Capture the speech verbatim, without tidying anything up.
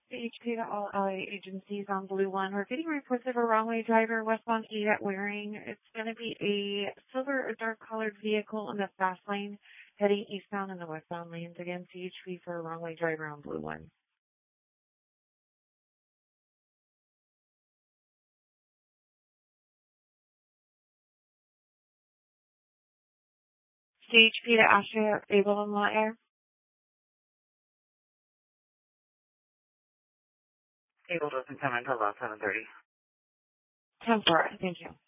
H P to all L A agencies on Blue One. We're getting reports of a wrong-way driver westbound eight at Waring. It's going to be a silver or dark-colored vehicle in the fast lane heading eastbound in the westbound lanes. Again, C H P for a wrong-way driver on Blue One. C H P to Asher Abel and La Air. Abel doesn't come until about seven thirty. ten four, thank you.